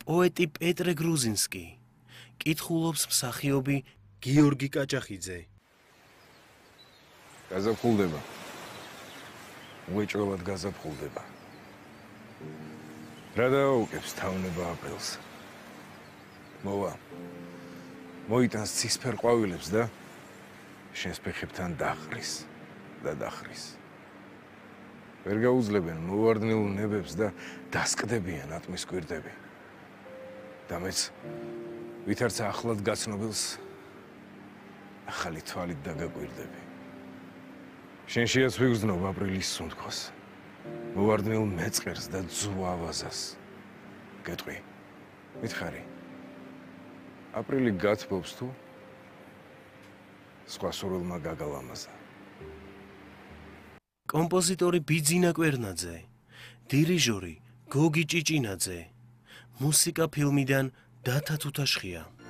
პოეტი პეტრე გრუზინსკი, კითხულობს მსახიობი გიორგი კაჭახიძე. გაზაფხულდება. უეჭველად გაზაფხულდება. რა დააუკებს თავნება აპრილს? მოვა. მოიტანს ცისფერ ყვავილებს და შენს ფეხებთან დახრის და დახრის. ვერ გაუძლებენ მოვარდნილ ნებებს და დასკდებიან ატმის კვირტები. და მეც ვითარცა ახლად გაცნობილს ახალი თვალით დაგაკვირდები. შენშიაც ვიგრძნობ აპრილის სუნთქვას, მოვარდნილ მეწყერს და ძუავაზას. გეტყვი, მითხარი, აპრილი გათბობს თუ სხვა სურვილმა გაგალამაზა. კომპოზიტორი ბიძინა კვერნაძე, დირიჟორი გოგი ჭიჭინაძე, მუსიკა ფილმიდან დათა თუთაშხია.